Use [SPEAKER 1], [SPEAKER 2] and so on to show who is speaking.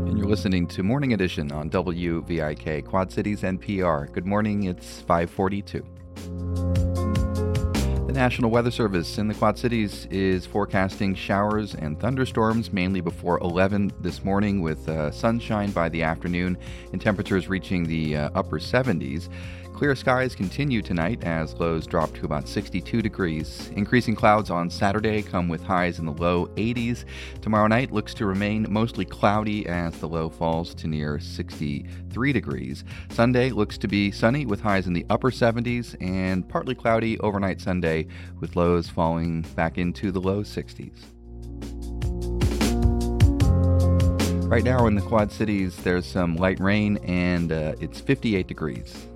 [SPEAKER 1] And you're listening to Morning Edition on WVIK, Quad Cities NPR. Good morning, it's 5:42. The National Weather Service in the Quad Cities is forecasting showers and thunderstorms mainly before 11 this morning, with sunshine by the afternoon and temperatures reaching the upper 70s. Clear skies continue tonight as lows drop to about 62 degrees. Increasing clouds on Saturday come with highs in the low 80s. Tomorrow night looks to remain mostly cloudy as the low falls to near 63 degrees. Sunday looks to be sunny with highs in the upper 70s and partly cloudy overnight Sunday with lows falling back into the low 60s. Right now in the Quad Cities, there's some light rain and it's 58 degrees.